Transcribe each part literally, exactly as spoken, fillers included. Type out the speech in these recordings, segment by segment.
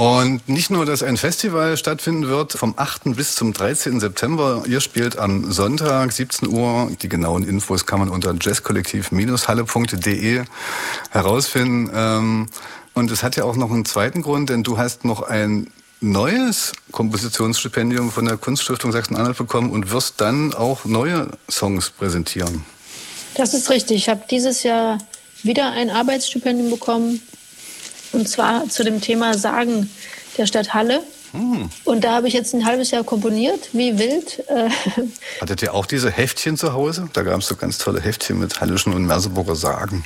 Und nicht nur, dass ein Festival stattfinden wird, vom achten bis zum dreizehnten September. Ihr spielt am Sonntag, siebzehn Uhr. Die genauen Infos kann man unter jazzkollektiv Halle punkt de herausfinden. Und es hat ja auch noch einen zweiten Grund, denn du hast noch ein neues Kompositionsstipendium von der Kunststiftung Sachsen-Anhalt bekommen und wirst dann auch neue Songs präsentieren. Das ist richtig. Ich habe dieses Jahr wieder ein Arbeitsstipendium bekommen. Und zwar zu dem Thema Sagen der Stadt Halle. Hm. Und da habe ich jetzt ein halbes Jahr komponiert, wie wild. Hattet ihr auch diese Heftchen zu Hause? Da gab es so ganz tolle Heftchen mit hallischen und Merseburger Sagen.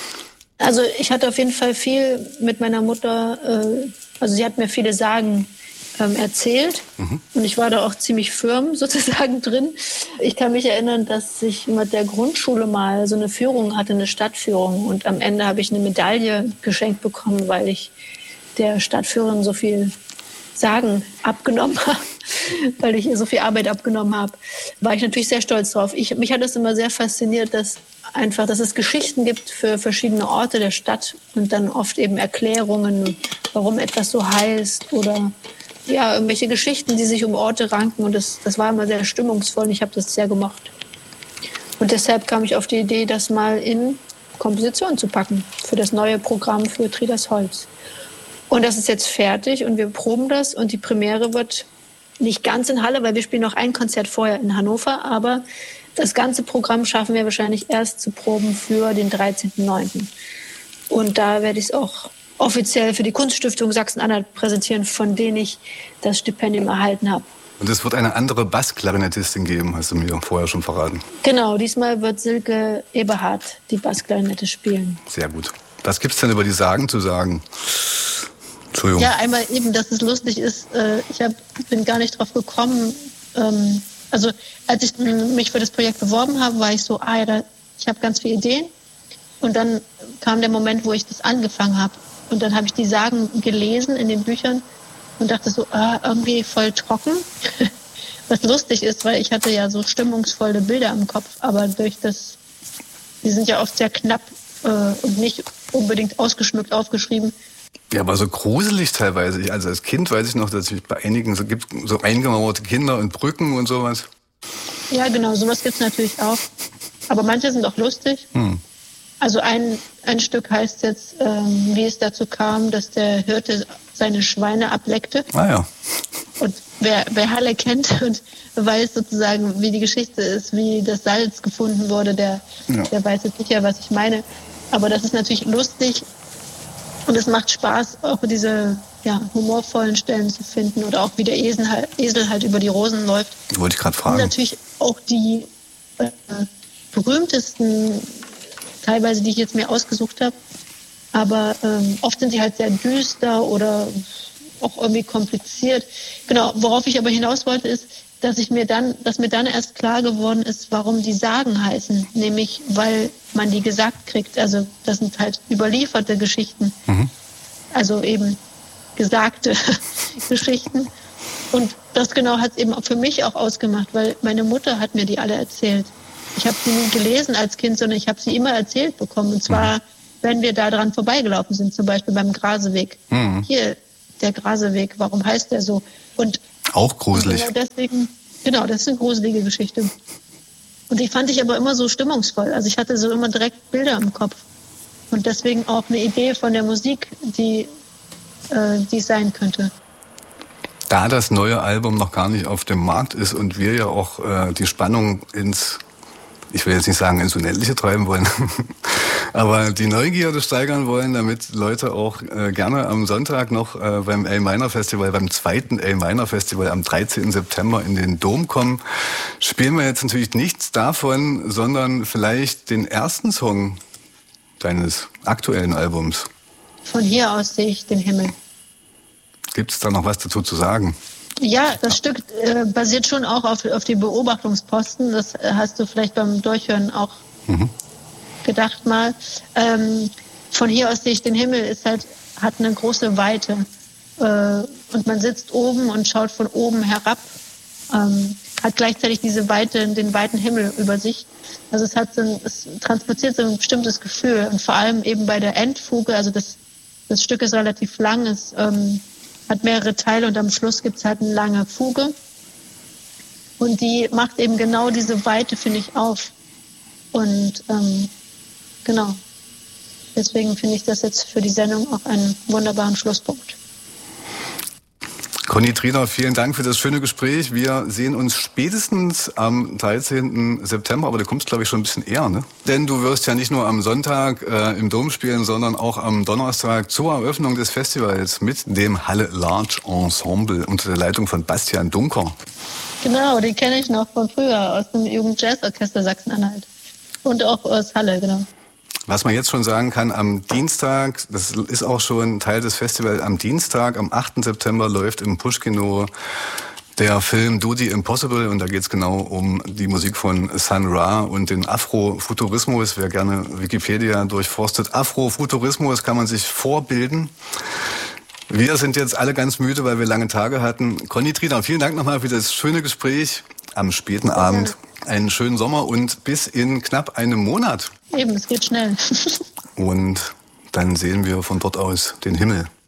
Also ich hatte auf jeden Fall viel mit meiner Mutter, äh, also sie hat mir viele Sagen ähm, erzählt. Mhm. Und ich war da auch ziemlich firm sozusagen drin. Ich kann mich erinnern, dass ich mit der Grundschule mal so eine Führung hatte, eine Stadtführung. Und am Ende habe ich eine Medaille geschenkt bekommen, weil ich der Stadtführerin so viel Sagen abgenommen habe, weil ich ihr so viel Arbeit abgenommen habe. War ich natürlich sehr stolz drauf. Ich, mich hat es immer sehr fasziniert, dass einfach, dass es Geschichten gibt für verschiedene Orte der Stadt und dann oft eben Erklärungen, warum etwas so heißt oder ja, irgendwelche Geschichten, die sich um Orte ranken. Und das, das war immer sehr stimmungsvoll und ich habe das sehr gemocht. Und deshalb kam ich auf die Idee, das mal in Komposition zu packen für das neue Programm für Tridas Holz. Und das ist jetzt fertig und wir proben das und die Premiere wird nicht ganz in Halle, weil wir spielen noch ein Konzert vorher in Hannover, aber das ganze Programm schaffen wir wahrscheinlich erst zu proben für den dreizehnten neunten Und da werde ich es auch offiziell für die Kunststiftung Sachsen-Anhalt präsentieren, von denen ich das Stipendium erhalten habe. Und es wird eine andere Bassklarinettistin geben, hast du mir vorher schon verraten. Genau, diesmal wird Silke Eberhardt die Bassklarinette spielen. Sehr gut. Was gibt's denn über die Sagen zu sagen? Entschuldigung. Ja, einmal eben, dass es lustig ist. Ich hab, bin gar nicht drauf gekommen. Also als ich mich für das Projekt beworben habe, war ich so, ah ja, da, ich habe ganz viele Ideen. Und dann kam der Moment, wo ich das angefangen habe. Und dann habe ich die Sagen gelesen in den Büchern und dachte so, ah, irgendwie voll trocken. Was lustig ist, weil ich hatte ja so stimmungsvolle Bilder im Kopf. Aber durch das, die sind ja oft sehr knapp äh, und nicht unbedingt ausgeschmückt aufgeschrieben. Ja, aber so gruselig teilweise. Also als Kind weiß ich noch, dass es bei einigen so gibt, so eingemauerte Kinder und Brücken und sowas. Ja, genau, sowas gibt's natürlich auch. Aber manche sind auch lustig. Hm. Also ein, ein Stück heißt jetzt, ähm, wie es dazu kam, dass der Hirte seine Schweine ableckte. Ah ja. Und wer, wer Halle kennt und weiß sozusagen, wie die Geschichte ist, wie das Salz gefunden wurde, der, ja. der weiß jetzt sicher, was ich meine. Aber das ist natürlich lustig. Und es macht Spaß, auch diese ja, humorvollen Stellen zu finden oder auch wie der Esel halt, Esel halt über die Rosen läuft. Wollte ich gerade fragen. Und natürlich auch die äh, berühmtesten, teilweise, die ich jetzt mir ausgesucht habe. Aber ähm, oft sind sie halt sehr düster oder auch irgendwie kompliziert. Genau, worauf ich aber hinaus wollte, ist, dass ich mir dann, dass mir dann erst klar geworden ist, warum die Sagen heißen. Nämlich, weil man die gesagt kriegt. Also das sind halt überlieferte Geschichten. Mhm. Also eben gesagte Geschichten. Und das genau hat es eben für mich auch ausgemacht, weil meine Mutter hat mir die alle erzählt. Ich habe sie nie gelesen als Kind, sondern ich habe sie immer erzählt bekommen. Und zwar, mhm. wenn wir da dran vorbeigelaufen sind, zum Beispiel beim Graseweg. Mhm. Hier, der Graseweg, warum heißt der so? Und auch gruselig. Genau, deswegen, genau, das ist eine gruselige Geschichte. Und die fand ich aber immer so stimmungsvoll. Also ich hatte so immer direkt Bilder im Kopf. Und deswegen auch eine Idee von der Musik, die, äh, die es sein könnte. Da das neue Album noch gar nicht auf dem Markt ist und wir ja auch äh, die Spannung ins, ich will jetzt nicht sagen ins Unendliche treiben wollen, aber die Neugierde steigern wollen, damit Leute auch äh, gerne am Sonntag noch äh, beim A-Minor Festival, beim zweiten A-Minor Festival am dreizehnten September in den Dom kommen, spielen wir jetzt natürlich nichts davon, sondern vielleicht den ersten Song deines aktuellen Albums. Von hier aus sehe ich den Himmel. Gibt es da noch was dazu zu sagen? Ja, das Stück äh, basiert schon auch auf, auf die Beobachtungsposten. Das hast du vielleicht beim Durchhören auch mhm. gedacht mal. Ähm, von hier aus sehe ich den Himmel, ist halt, hat eine große Weite. Äh, und man sitzt oben und schaut von oben herab. Ähm, hat gleichzeitig diese Weite, den weiten Himmel über sich. Also es hat so ein, es transportiert so ein bestimmtes Gefühl. Und vor allem eben bei der Endfuge, also das, das Stück ist relativ lang, es ähm, hat mehrere Teile und am Schluss gibt es halt eine lange Fuge. Und die macht eben genau diese Weite, finde ich, auf. Und ähm, genau, deswegen finde ich das jetzt für die Sendung auch einen wunderbaren Schlusspunkt. Conny Triener, vielen Dank für das schöne Gespräch. Wir sehen uns spätestens am dreizehnten September, aber du kommst, glaube ich, schon ein bisschen eher, ne? Denn du wirst ja nicht nur am Sonntag äh, im Dom spielen, sondern auch am Donnerstag zur Eröffnung des Festivals mit dem Halle Large Ensemble unter der Leitung von Bastian Dunker. Genau, die kenne ich noch von früher aus dem Jugendjazzorchester Sachsen-Anhalt. Und auch aus Halle, genau. Was man jetzt schon sagen kann, am Dienstag, das ist auch schon Teil des Festivals, am Dienstag, am achten September läuft im Pushkino der Film Do the Impossible und da geht es genau um die Musik von Sun Ra und den Afrofuturismus. Wer gerne Wikipedia durchforstet, Afrofuturismus kann man sich vorbilden. Wir sind jetzt alle ganz müde, weil wir lange Tage hatten. Conny Triener, vielen Dank nochmal für das schöne Gespräch am späten ja. Abend. Einen schönen Sommer und bis in knapp einem Monat. Eben, es geht schnell. Und dann sehen wir von dort aus den Himmel.